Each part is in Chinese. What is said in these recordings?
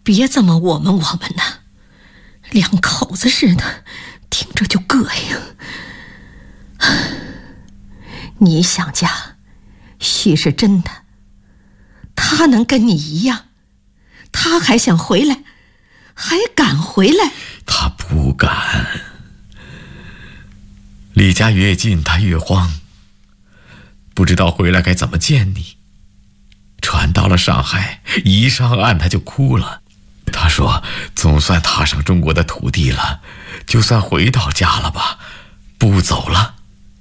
别这么我们呢，两口子似的，听着就膈应。你想家，许是真的，他能跟你一样，他还想回来，还敢回来？ 他不敢。离家越近他越慌，不知道回来该怎么见你。船到了上海，一上岸他就哭了。他说总算踏上中国的土地了，就算回到家了吧，不走了。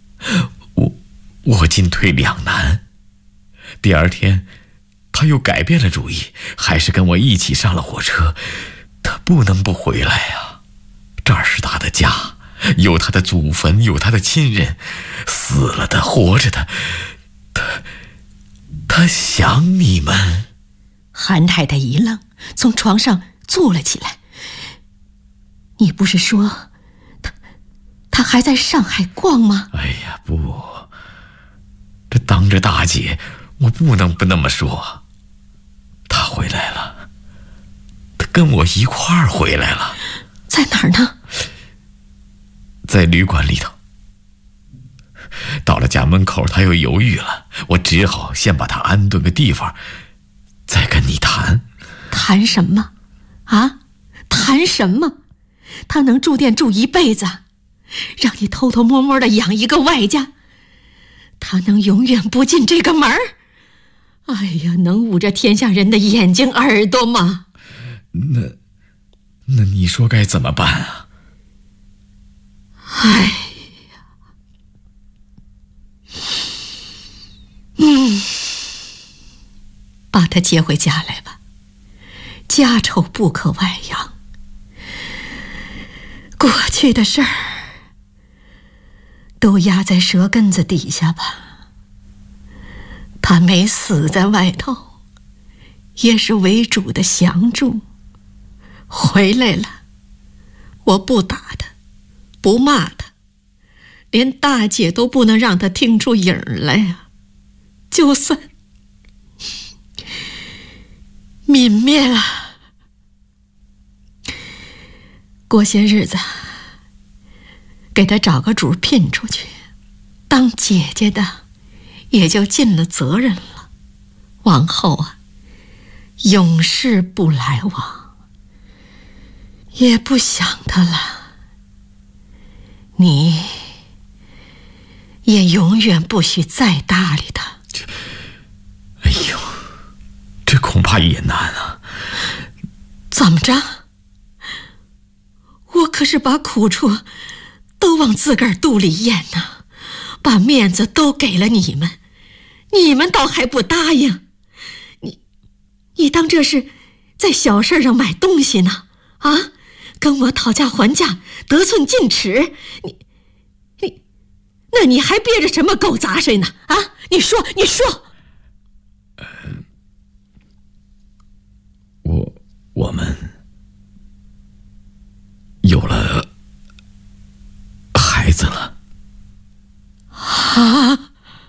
我进退两难。第二天他又改变了主意，还是跟我一起上了火车。他不能不回来呀，这儿是他的家，有他的祖坟，有他的亲人，死了的活着的，他想你们。 韩太太一愣，从床上坐了起来。你不是说他还在上海逛吗？ 哎呀，不，这当着大姐，我不能不那么说。他回来了，他跟我一块儿回来了。 在哪儿呢？ 在旅馆里头。到了家门口，他又犹豫了，我只好先把他安顿个地方，再跟你谈。 谈什么啊？谈什么？他能住店住一辈子，让你偷偷摸摸的养一个外家，他能永远不进这个门儿？哎呀，能捂着天下人的眼睛耳朵吗？ 那你说该怎么办啊？ 哎呀，把他接回家来吧，家丑不可外扬。过去的事儿都压在舌根子底下吧。他没死在外头，也是为主的降住。回来了，我不打他，不骂他，连大姐都不能让他听出影儿来啊。就算泯灭了，过些日子给他找个主聘出去，当姐姐的也就尽了责任了。往后啊，永世不来往，也不想他了。你也永远不许再搭理他。 哎呦，这恐怕也难啊。 怎么着？我可是把苦处都往自个儿肚里咽呢，把面子都给了你们，你们倒还不答应。你当这是在小事上买东西呢？啊，跟我讨价还价，得寸进尺。那你还憋着什么狗杂碎呢？啊，你说。 我们有了孩子了。 啊！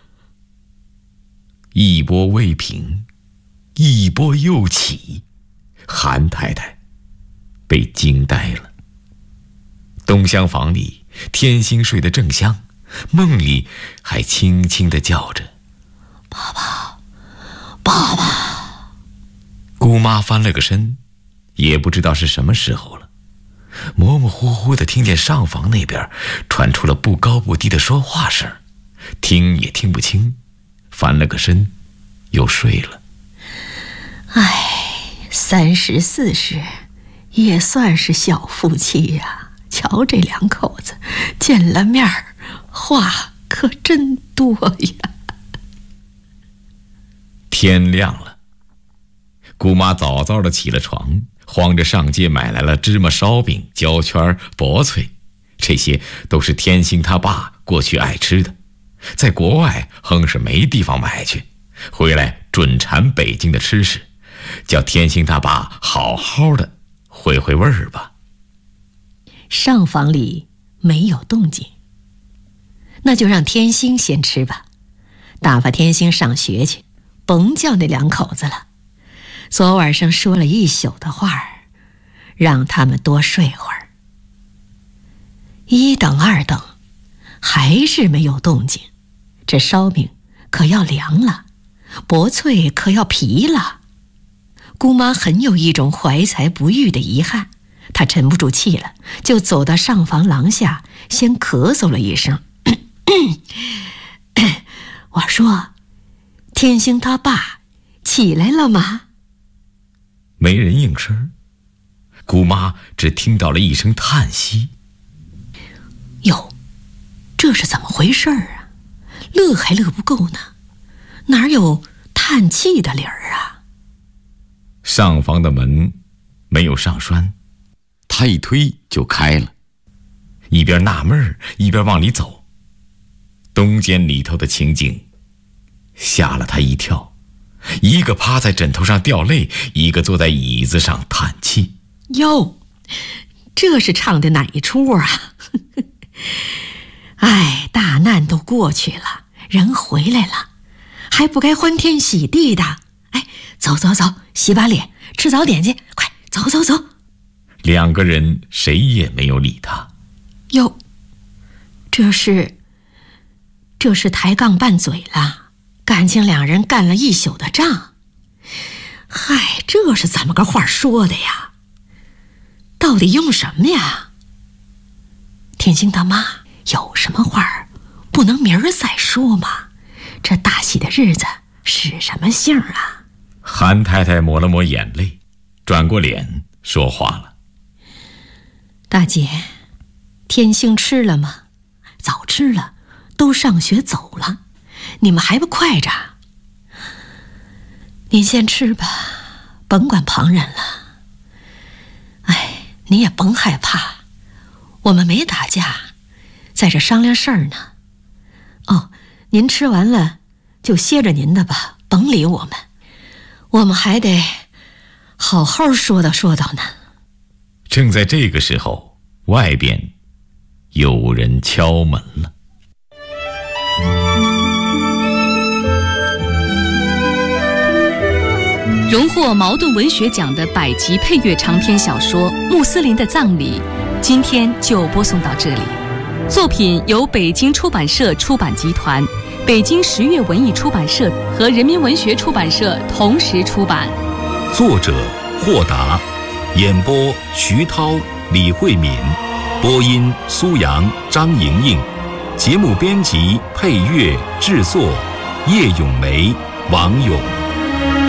一波未平，一波又起，韩太太被惊呆了。东厢房里，天心睡得正香，梦里还轻轻地叫着爸爸爸爸。姑妈翻了个身，也不知道是什么时候了，模模糊糊地听见上房那边传出了不高不低的说话声，听也听不清，翻了个身又睡了。 哎，30、40也算是小夫妻呀。瞧这两口子见了面儿，话可真多呀。 天亮了，姑妈早早的起了床，慌着上街买来了芝麻烧饼、焦圈、薄脆，这些都是天星他爸过去爱吃的，在国外横是没地方买去，回来准馋北京的吃食，叫天星他爸好好的回味儿吧。 上房里没有动静，那就让天星先吃吧，打发天星上学去，甭叫那两口子了。 昨晚上说了一宿的话儿，让他们多睡会儿。一等二等，还是没有动静，这烧饼可要凉了，薄脆可要皮了。姑妈很有一种怀才不遇的遗憾，她沉不住气了，就走到上房廊下，先咳嗽了一声。我说，天星他爸起来了吗？ 没人应声，姑妈只听到了一声叹息。 哟，这是怎么回事啊？乐还乐不够呢，哪有叹气的理儿啊？ 上房的门没有上栓，他一推就开了，一边纳闷儿一边往里走。东间里头的情景吓了他一跳，一个趴在枕头上掉泪，一个坐在椅子上叹气。 哟，这是唱的哪一出啊？哎，大难都过去了，人回来了，还不该欢天喜地的？哎，走走走，洗把脸，吃早点去，快走走走。 两个人谁也没有理他。 哟，这是抬杠拌嘴了，感情两人干了一宿的仗。嗨，这是怎么个话说的呀？到底用什么呀？天星大妈，有什么话不能明儿再说吗？这大喜的日子使什么性啊？ 韩太太抹了抹眼泪，转过脸说话了。 大姐，天星吃了吗？早吃了，都上学走了，你们还不快着？您先吃吧，甭管旁人了。哎，你也甭害怕，我们没打架，在这商量事儿呢。哦，您吃完了就歇着您的吧，甭理我们，我们还得好好说道说道呢。 正在这个时候，外边有人敲门了。 荣获茅盾文学奖的百集配乐长篇小说《穆斯林的葬礼》，今天就播送到这里。作品由北京出版社出版集团、北京十月文艺出版社和人民文学出版社同时出版。 作者霍达，演播徐涛、李慧敏，播音苏阳、张莹莹，节目编辑、配乐、制作叶咏梅、王勇。